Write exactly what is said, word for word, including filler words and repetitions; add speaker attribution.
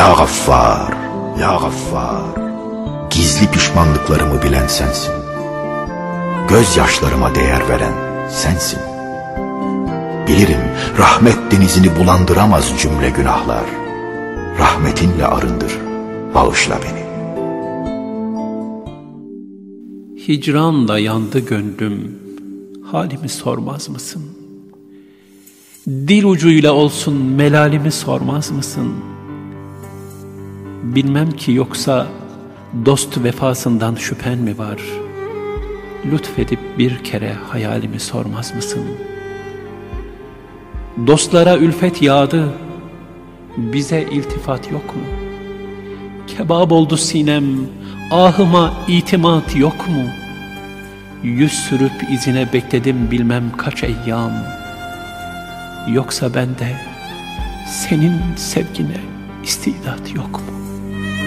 Speaker 1: Ya Gaffar, Ya Gaffar, gizli pişmanlıklarımı bilen sensin. Gözyaşlarıma değer veren sensin. Bilirim rahmet denizini bulandıramaz cümle günahlar. Rahmetinle arındır, bağışla beni.
Speaker 2: Hicranla yandı gönlüm, halimi sormaz mısın? Dil ucuyla olsun melalimi sormaz mısın? Bilmem ki yoksa dost vefasından şüphen mi var? Lütfedip bir kere hayalimi sormaz mısın? Dostlara ülfet yağdı, bize iltifat yok mu? Kebap oldu sinem, ahıma itimat yok mu? Yüz sürüp izine bekledim bilmem kaç eyyam. Yoksa bende senin sevgine istidat yok mu?